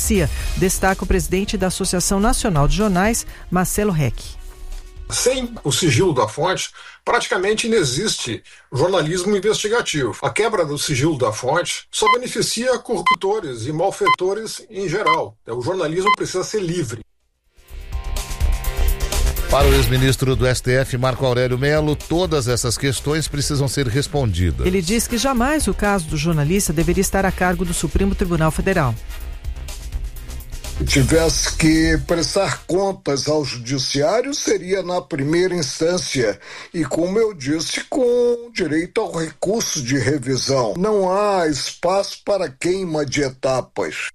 beneficia, destaca o presidente da Associação Nacional de Jornais, Marcelo Reck. Sem o sigilo da fonte, praticamente não existe jornalismo investigativo. A quebra do sigilo da fonte só beneficia corruptores e malfeitores em geral. O jornalismo precisa ser livre. Para o ex-ministro do STF, Marco Aurélio Mello, todas essas questões precisam ser respondidas. Ele diz que jamais o caso do jornalista deveria estar a cargo do Supremo Tribunal Federal. Se tivesse que prestar contas ao judiciário, seria na primeira instância e, como eu disse, com direito ao recurso de revisão. Não há espaço para queima de etapas.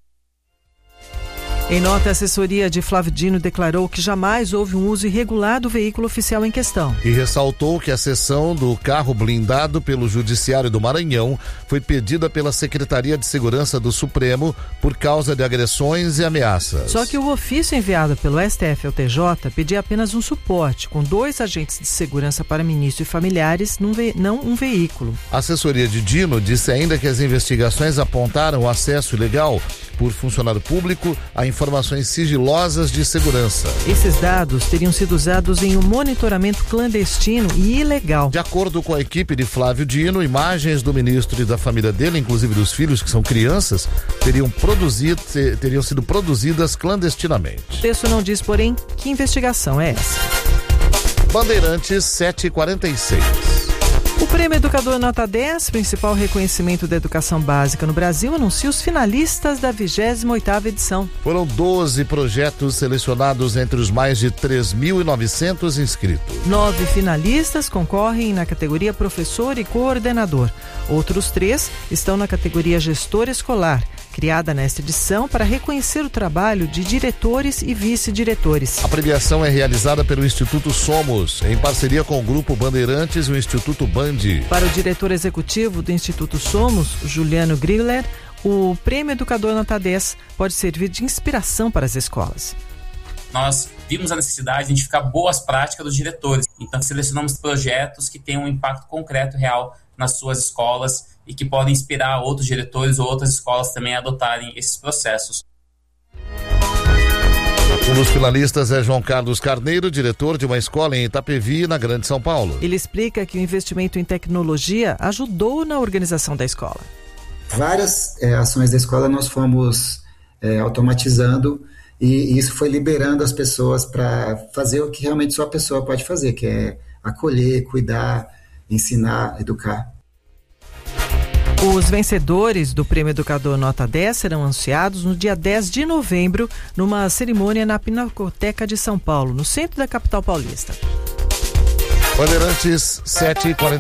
Em nota, a assessoria de Flávio Dino declarou que jamais houve um uso irregular do veículo oficial em questão. E ressaltou que a cessão do carro blindado pelo Judiciário do Maranhão foi pedida pela Secretaria de Segurança do Supremo por causa de agressões e ameaças. Só que o ofício enviado pelo STF ao TJ pedia apenas um suporte, com 2 agentes de segurança para ministro e familiares, não um veículo. A assessoria de Dino disse ainda que as investigações apontaram o acesso ilegal por funcionário público a informações sigilosas de segurança. Esses dados teriam sido usados em um monitoramento clandestino e ilegal. De acordo com a equipe de Flávio Dino, imagens do ministro e da família dele, inclusive dos filhos, que são crianças, teriam sido produzidas clandestinamente. O texto não diz, porém, que investigação é essa. Bandeirantes 746. O Prêmio Educador Nota 10, principal reconhecimento da educação básica no Brasil, anuncia os finalistas da 28ª edição. Foram 12 projetos selecionados entre os mais de 3.900 inscritos. 9 finalistas concorrem na categoria professor e coordenador. Outros 3 estão na categoria gestor escolar, criada nesta edição para reconhecer o trabalho de diretores e vice-diretores. A premiação é realizada pelo Instituto Somos, em parceria com o Grupo Bandeirantes e o Instituto Band. Para o diretor executivo do Instituto Somos, Juliano Griller, o Prêmio Educador Nota 10 pode servir de inspiração para as escolas. Nós vimos a necessidade de identificar boas práticas dos diretores, então selecionamos projetos que tenham um impacto concreto real nas suas escolas e que podem inspirar outros diretores ou outras escolas também a adotarem esses processos. Um dos finalistas é João Carlos Carneiro, diretor de uma escola em Itapevi, na Grande São Paulo. Ele explica que o investimento em tecnologia ajudou na organização da escola. Várias ações da escola nós fomos automatizando e isso foi liberando as pessoas para fazer o que realmente só a pessoa pode fazer, que é acolher, cuidar, ensinar, educar. Os vencedores do Prêmio Educador Nota 10 serão anunciados no dia 10 de novembro, numa cerimônia na Pinacoteca de São Paulo, no centro da capital paulista. Bandeirantes 7h40.